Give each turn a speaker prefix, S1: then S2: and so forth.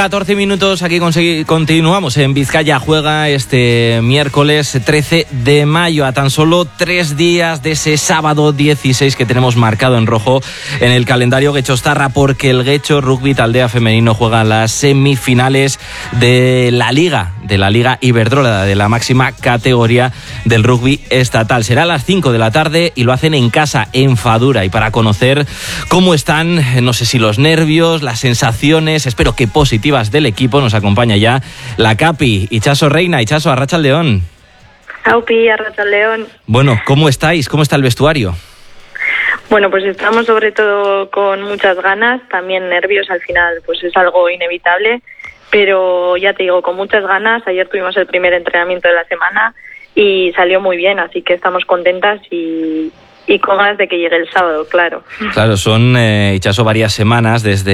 S1: 14 minutos, aquí continuamos en Vizcaya. Juega este miércoles 13 de mayo, a tan solo 3 días de ese sábado 16 que tenemos marcado en rojo en el calendario Getxostarra, porque el Getxo Rugby Taldea femenino juega las semifinales de la Liga Iberdrola, de la máxima categoría del rugby estatal. Será a las 5 de la tarde y lo hacen en casa, en Fadura. Y para conocer cómo están, no sé si los nervios, las sensaciones, espero que positivas, del equipo, nos acompaña ya la capi, Itxaso Reina. Itxaso, arratsaldeon.
S2: Aupi, arratsaldeon.
S1: Bueno, ¿cómo estáis? ¿Cómo está el vestuario?
S2: Bueno, pues estamos sobre todo con muchas ganas, también nervios, al final pues es algo inevitable, pero ya te digo, con muchas ganas. Ayer tuvimos el primer entrenamiento de la semana y salió muy bien, así que estamos contentas y con ganas de que llegue el sábado, claro.
S1: Claro, son, Itxaso, varias semanas desde